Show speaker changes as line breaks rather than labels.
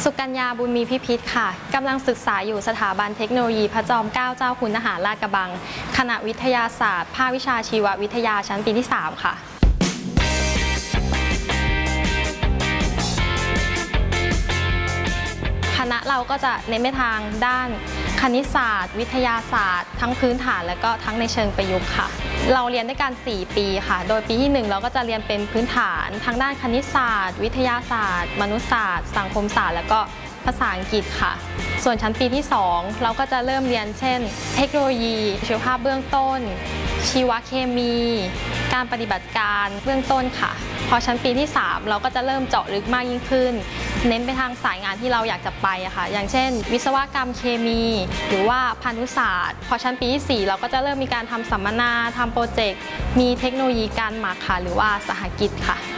สุกัญญาบุญมีพิพิธค่ะกำลังศึกษาอยู่สถาบันเทคโนโลยีพระจอมเกล้าเจ้าคุณทหารลาดกระบังคณะวิทยาศาสตร์ภาควิชาชีววิทยาชั้นปีที่ 3 ค่ะคณะเราก็จะเน้นไปทางด้านคณิตศาสตร์วิทยาศาสตร์ทั้งพื้นฐานและก็ทั้งในเชิงประยุกต์ค่ะเราเรียนด้วยกัน4 ปีค่ะโดยปีที่1เราก็จะเรียนเป็นพื้นฐานทางด้านคณิตศาสตร์วิทยาศาสตร์มนุษยศาสตร์สังคมศาสตร์และก็ภาษาอังกฤษค่ะส่วนชั้นปีที่2เราก็จะเริ่มเรียนเช่นเทคโนโลยีชีวภาพเบื้องต้นชีวเคมีการปฏิบัติการเบื้องต้นค่ะพอชั้นปีที่3เราก็จะเริ่มเจาะลึกมากยิ่งขึ้นเน้นไปทางสายงานที่เราอยากจะไปอะค่ะอย่างเช่นวิศวกรรมเคมีหรือว่าพานุศาสตร์พอชั้นปีที่4เราก็จะเริ่มมีการทำสัมมนาทำโปรเจกต์มีเทคโนโลยีการหมักค่ะหรือว่าสหกิจค่ะ